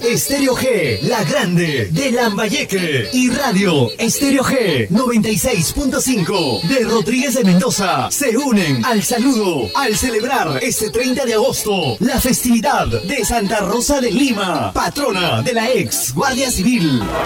Estéreo G, la grande de Lambayeque. Y Radio Estéreo G 96.5 de Rodríguez de Mendoza se unen al saludo al celebrar este 30 de agosto la festividad de Santa Rosa de Lima, patrona de la ex Guardia Civil.